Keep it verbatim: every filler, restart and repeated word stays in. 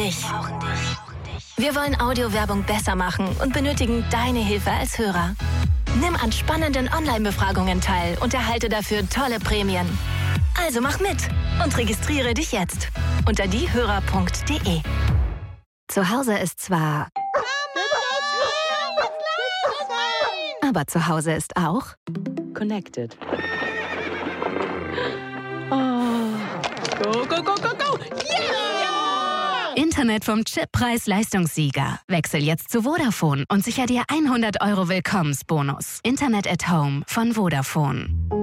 dich. Wir wollen Audiowerbung besser machen und benötigen deine Hilfe als Hörer. Nimm an spannenden Online-Befragungen teil und erhalte dafür tolle Prämien. Also mach mit und registriere dich jetzt unter diehörer punkt de. Zu Hause ist zwar... Aber zu Hause ist auch... Connected. Oh. Go, go, go, go, go! Yeah! Internet vom Chip Preis-Leistungssieger. Wechsel jetzt zu Vodafone und sicher dir hundert Euro Willkommensbonus. Internet at Home von Vodafone.